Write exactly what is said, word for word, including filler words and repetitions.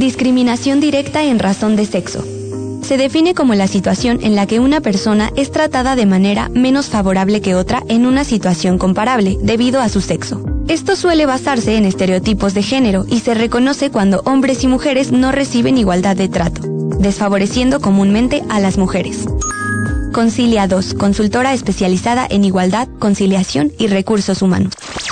Discriminación directa en razón de sexo. Se define como la situación en la que una persona es tratada de manera menos favorable que otra en una situación comparable debido a su sexo. Esto suele basarse en estereotipos de género y se reconoce cuando hombres y mujeres no reciben igualdad de trato, desfavoreciendo comúnmente a las mujeres. Concilia dos, consultora especializada en igualdad, conciliación y recursos humanos.